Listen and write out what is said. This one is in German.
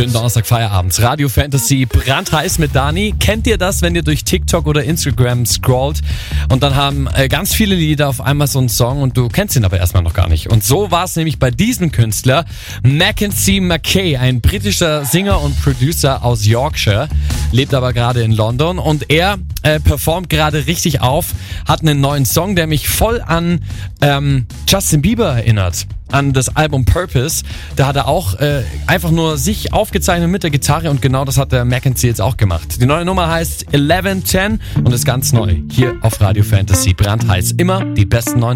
Schönen Donnerstag Feierabend. Radio Fantasy brandheiß mit Dani. Kennt ihr das, wenn ihr durch TikTok oder Instagram scrollt und dann haben ganz viele Lieder auf einmal so einen Song und du kennst ihn aber erstmal noch gar nicht. Und so war es nämlich bei diesem Künstler, Mackenzie McKay, ein britischer Singer und Producer aus Yorkshire, lebt aber gerade in London und er performt gerade richtig auf, hat einen neuen Song, der mich voll an Justin Bieber erinnert. An das Album Purpose. Da hat er auch einfach nur sich aufgezeichnet mit der Gitarre und genau das hat der Mackenzie jetzt auch gemacht. Die neue Nummer heißt 1110 und ist ganz neu. Hier auf Radio Fantasy brandheiß. Immer die besten neuen